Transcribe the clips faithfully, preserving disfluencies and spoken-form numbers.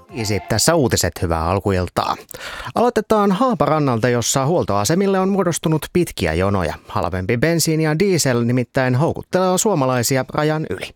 Isi, tässä uutiset, hyvää alkuiltaa. Aloitetaan Haaparannalta, jossa huoltoasemille on muodostunut pitkiä jonoja. Halvempi bensiini ja diesel nimittäin houkuttelee suomalaisia rajan yli.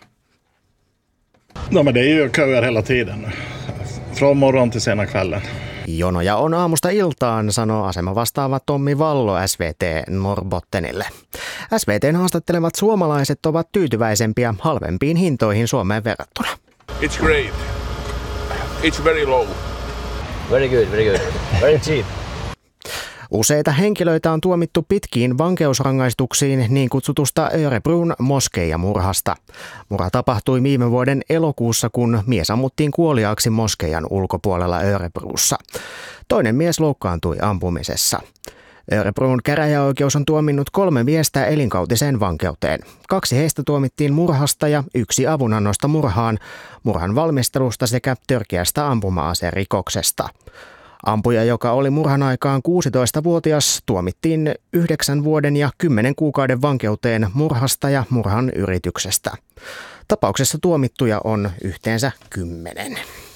No men det är ju köer hela tiden. Från morgon till sena kvällen. Jonoja on aamusta iltaan, sanoo asema vastaava Tommi Vallo S V T Norrbottenille. S V T:n haastattelevat suomalaiset ovat tyytyväisempiä halvempiin hintoihin Suomeen verrattuna. It's great. It's very low. Very good, very good. Very cheap. Useita henkilöitä on tuomittu pitkiin vankeusrangaistuksiin niin kutsutusta Örebrun moskeijamurhasta. Murha tapahtui viime vuoden elokuussa, kun mies ammuttiin kuoliaaksi moskeijan ulkopuolella Örebrussa. Toinen mies loukkaantui ampumisessa. Örebrun käräjäoikeus on tuominnut kolme miestä elinkautiseen vankeuteen. Kaksi heistä tuomittiin murhasta ja yksi avunannosta murhaan, murhan valmistelusta sekä törkeästä ampuma-aserikoksesta. Ampuja, joka oli murhan aikaan kuusitoistavuotias, tuomittiin yhdeksän vuoden ja kymmenen kuukauden vankeuteen murhasta ja murhan yrityksestä. Tapauksessa tuomittuja on yhteensä kymmenen.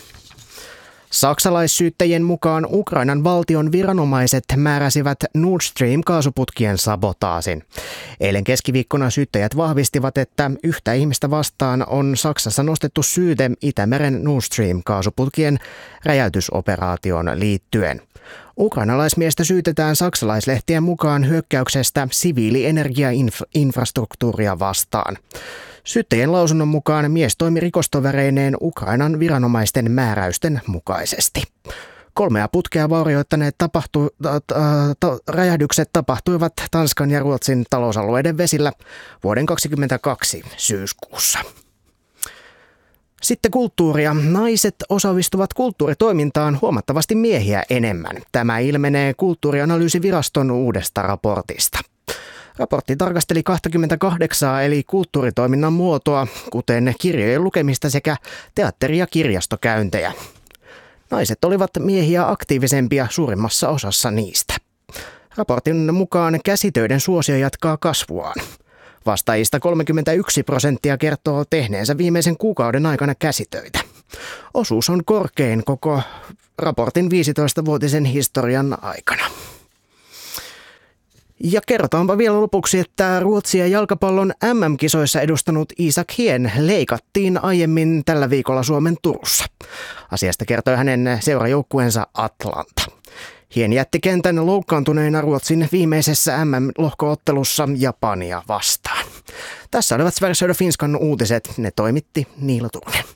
Saksalaissyyttäjien mukaan Ukrainan valtion viranomaiset määräsivät Nord Stream-kaasuputkien sabotaasin. Eilen keskiviikkona syyttäjät vahvistivat, että yhtä ihmistä vastaan on Saksassa nostettu syyte Itämeren Nord Stream-kaasuputkien räjäytysoperaatioon liittyen. Ukrainalaismiestä syytetään saksalaislehtien mukaan hyökkäyksestä siviilienergiainfrastruktuuria vastaan. Syyttäjien lausunnon mukaan mies toimi rikostovereineen Ukrainan viranomaisten määräysten mukaisesti. Kolmea putkea vaurioittaneet tapahtu, ta, ta, räjähdykset tapahtuivat Tanskan ja Ruotsin talousalueiden vesillä vuoden kaksituhattakaksikymmentäkaksi syyskuussa. Sitten kulttuuria. Naiset osallistuvat kulttuuritoimintaan huomattavasti miehiä enemmän. Tämä ilmenee Kulttuurianalyysiviraston uudesta raportista. Raportti tarkasteli kaksikymmentäkahdeksan eli kulttuuritoiminnan muotoa, kuten kirjojen lukemista sekä teatteri- ja kirjastokäyntejä. Naiset olivat miehiä aktiivisempia suurimmassa osassa niistä. Raportin mukaan käsitöiden suosio jatkaa kasvuaan. Vastaajista kolmekymmentäyksi prosenttia kertoo tehneensä viimeisen kuukauden aikana käsitöitä. Osuus on korkein koko raportin viisitoistavuotisen historian aikana. Ja kerrotaanpa vielä lopuksi, että Ruotsia jalkapallon M M-kisoissa edustanut Isak Hien leikattiin aiemmin tällä viikolla Suomen Turussa. Asiasta kertoi hänen seurajoukkueensa Atlanta. Hien jätti kentän loukkaantuneena Ruotsin viimeisessä M M-lohko-ottelussa Japania vastaan. Tässä olivat Sveriges Radio Finskan uutiset. Ne toimitti Niilo Turunen.